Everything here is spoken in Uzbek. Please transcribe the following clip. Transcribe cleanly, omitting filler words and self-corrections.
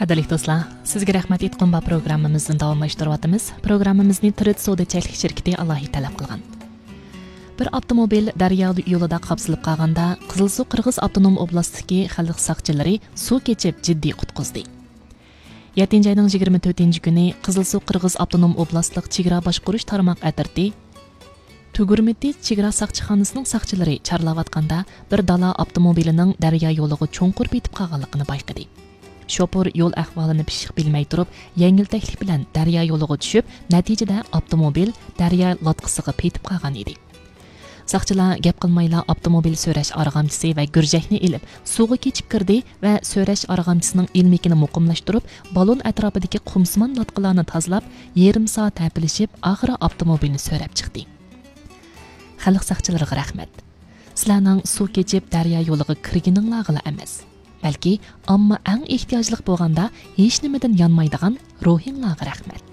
Qadrli do'stlar, sizga rahmat etqin va programmamizni davomlashtiryapmiz. Programmamizni Tirit savdo-chaylik shirkati alohida talab qilgan. Bir avtomobil daryo yo'lida qapsilib qolganda, Qizilsuv Qirg'iz avtonom oblastidagi xalq saqchilari suv kechib jiddiy qutqizdi. 7-oyning 24-kuni Qizilsuv Qirg'iz avtonom oblastlik chegara boshqarish tarmoq atirti Tugurmiti chegara saqchixonasining saqchilari charlayotganda bir dala avtomobilining daryo yo'liga cho'nqur betib qolganligini bayqadi. Şoför yo'l ahvolini pishiq bilmay turib, yengiltaklik bilan daryo yo'liga tushib, natijada avtomobil daryo lotqisiga petib qolgan edi. Saqchilar gap qilmayla avtomobil so'rash arg'amchisi va gurjakni ilib, suvga kechib kirdi va so'rash arg'amchisining ilmikini muqimlashtirib, balon atrofidagi qumsimon lotqilarni tozalab, yarim soat tapilishib, oxiri avtomobilni so'rab chiqdi. Xalq saqchilariga rahmat. Sizlarning suv kechib daryo yo'liga kirganinglarga emas. Balki, ammo eng ehtiyojli bo'lganda hech nimadan yonmaydigan ruhinglarga rahmat.